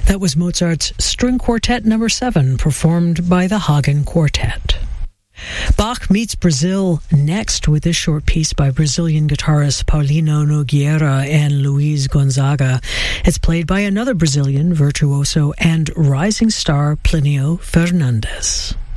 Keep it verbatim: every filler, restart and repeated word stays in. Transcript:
That was Mozart's String Quartet number seven, performed by the Hagen Quartet. Bach meets Brazil next with this short piece by Brazilian guitarists Paulino Nogueira and Luiz Gonzaga. It's played by another Brazilian virtuoso and rising star Plinio Fernandes.